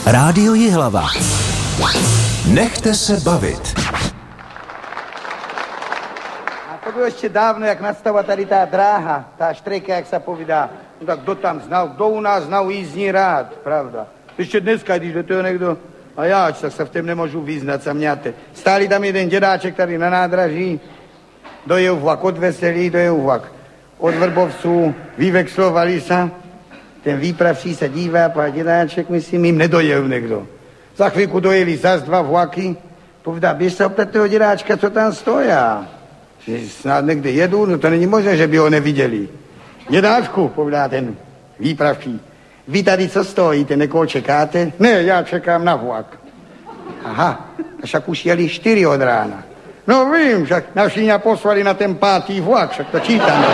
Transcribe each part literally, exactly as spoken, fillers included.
Rádio Jihlava. Nechte se bavit. A to bylo ještě dávno, jak nastala tady ta dráha, ta štrejka, jak se povídá. No tak kdo tam znal, kdo u nás znal jízdní rád, pravda. Ještě dneska, když do toho někdo, a já, tak se v tom nemůžu vyznat, samňáte. Stáli tam jeden dědáček tady na nádraží, dojel vlak od Veselí, dojel vlak od Vrbovců, vyvexlovali se. Ten výpravší se dívá, pán dědáček, myslím, jim nedojel někdo. Za chvilku dojeli zas dva vlaky, povedá, běž se optat toho dědáčka, co tam stojá. Že snad někde jedu, no to není možné, že by ho neviděli. Dědáčku, povedá ten výpravší, vy tady co stojíte, někoho čekáte? Ne, já čekám na vlak. Aha, a však už jeli čtyři od rána. No vím, však naši mě poslali na ten pátý vlak, však to čítám.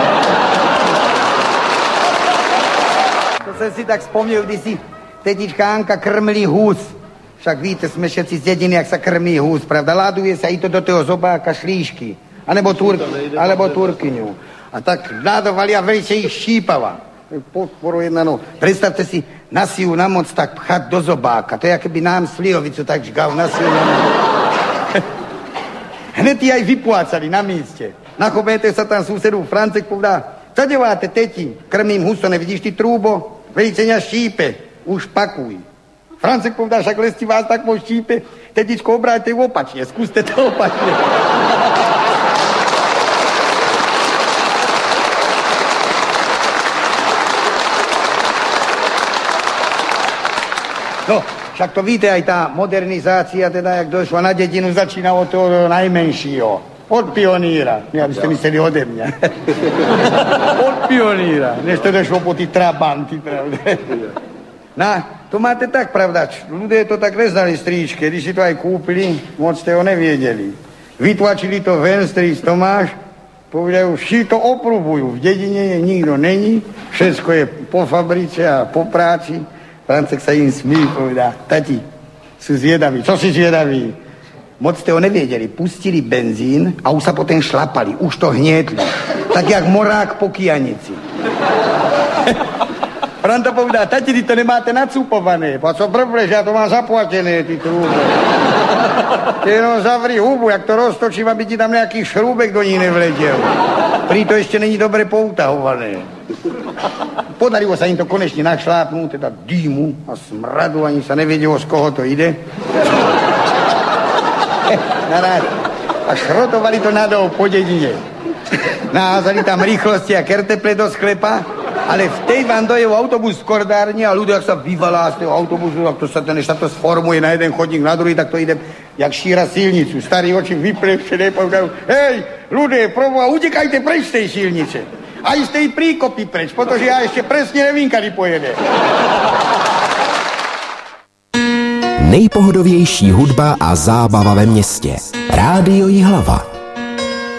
To jsem si tak vzpomněl, když si tetička Anka krmlí hůz. Však víte, jsme všetci z dědiny, jak se krmí hůz, pravda? Láduje se i to do toho zobáka šlíšky, anebo, turk, alebo turkyňu. A tak nádovali a velice jich štípala. Podporu jedna, no. Představte si, na sílu na moc tak pchat do zobáka. To je, jak by nám slivovicu tak žgal na sílu na moc. Hned ji aj vyplácali na místě. Nachopete se tam sousedů Francek, povedá, co děláte, teti? Krmím husto, nevidíš ty trůbo? Velice mě štípe, už pakuj. Francek povedá, však lesti vás tak moc štípe, tetičko, obráťte opačně, zkuste to opačně. No, však to víte, aj tá modernizácia, teda, jak došla na dedinu, začína od toho najmenšího. Od pioníra. Ne, abyste mysleli ode mňa. Od pioníra. Než to došlo po ty trabanty, pravda. No, to máte tak, pravda. Ľudia to tak neznali stríčke. Když si to aj kúpili, moc ste ho neviedeli. Vytlačili to ven, stríč Tomáš, povedajú, vši to oprubujú. V dedine je nikto není, všetko je po fabrice a po práci. Francek sa im smí, povedá, tati, sú zvědaví. Co si zvědaví? Moc ste ho nevěděli. Pustili benzín a už sa potom šlapali. Už to hnietli. Tak jak morák po kyanici. Franta povedá, tati, ty to nemáte nacupované. Pa co brbleš, ja to mám zaplatené, ty trúbe. Ty jenom zavri hubu, jak to roztočím, aby ti tam nejaký šrúbek do ní nevletěl. Prý to ešte není dobre poutahované. Podarilo sa im to konečne našlápnúť, teda dýmu a smradu, ani sa nevedelo, z koho to ide. Narád. A šrotovali to nadol po dedine. Naházali tam rýchlosti a kerteple do sklepa, ale v tej vám dojel autobus z kordárne a ľudia, ak sa vyvalá z toho autobusu, ak to sa ten to sformuje na jeden chodník, na druhý, tak to ide jak šíra silnicu. Starý oči vyplevšené, povedajú, hej, ľudia, proboha, utekajte preč z tej silnice. A i z tej príkopy preč, protože ja ešte presne nevím, kady pojede. Nejpohodovější hudba a zábava ve městě. Rádio Jihlava.